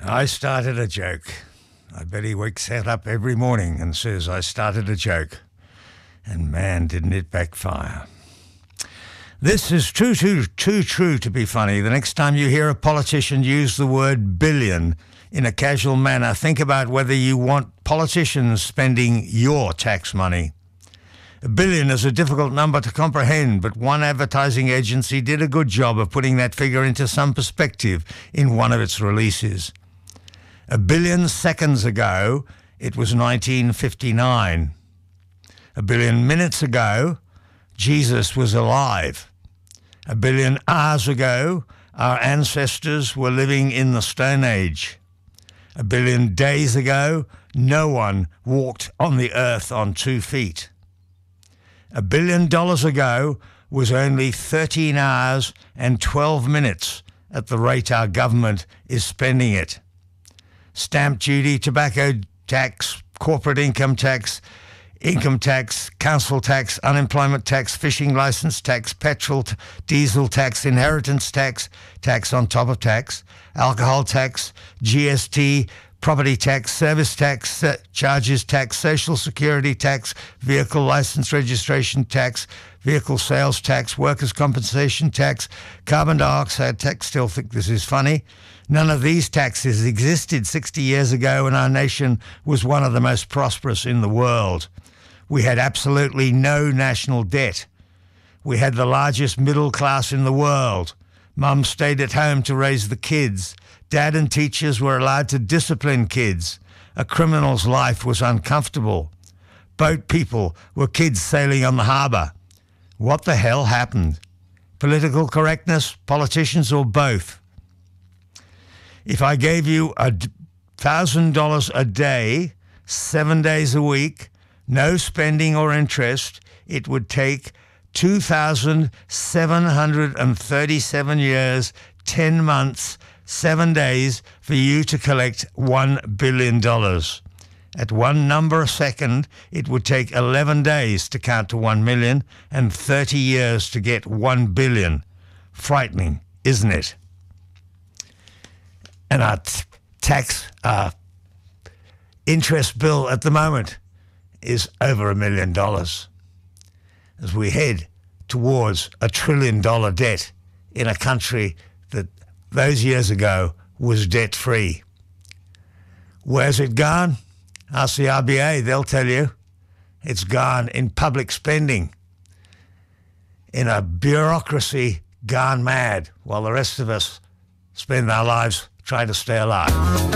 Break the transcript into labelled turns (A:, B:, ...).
A: I started a joke. I bet he wakes up every morning and says, I started a joke. And man, didn't it backfire. This is too true to be funny. The next time you hear a politician use the word billion in a casual manner, think about whether you want politicians spending your tax money. A billion is a difficult number to comprehend, but one advertising agency did a good job of putting that figure into some perspective in one of its releases. A billion seconds ago, it was 1959. A billion minutes ago, Jesus was alive. A billion hours ago, our ancestors were living in the Stone Age. A billion days ago, no one walked on the earth on 2 feet. $1 billion ago was only 13 hours and 12 minutes at the rate our government is spending it. Stamp duty, tobacco tax, corporate income tax, council tax, unemployment tax, fishing license tax, petrol, diesel tax, inheritance tax, tax on top of tax, alcohol tax, GST, property tax, service tax, charges tax, social security tax, vehicle license registration tax, vehicle sales tax, workers' compensation tax, carbon dioxide tax. Still think this is funny. None of these taxes existed 60 years ago when our nation was one of the most prosperous in the world. We had absolutely no national debt. We had the largest middle class in the world. Mum stayed at home to raise the kids. Dad and teachers were allowed to discipline kids. A criminal's life was uncomfortable. Boat people were kids sailing on the harbour. What the hell happened? Political correctness, politicians, or both? If I gave you $1,000 a day, 7 days a week, no spending or interest, it would take 2,737 years, 10 months, 7 days for you to collect $1 billion. At one number a second, it would take 11 days to count to 1 million and 30 years to get 1 billion. Frightening, isn't it? And our tax interest bill at the moment is over $1 million as we head towards $1 trillion debt in a country that those years ago was debt-free. Where's it gone? Ask the RBA, they'll tell you. It's gone in public spending, in a bureaucracy gone mad, while the rest of us spend our lives trying to stay alive.